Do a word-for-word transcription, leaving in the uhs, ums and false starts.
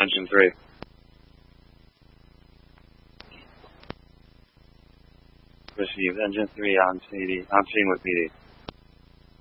Engine three. Received. Engine three on C D. On scene with P D.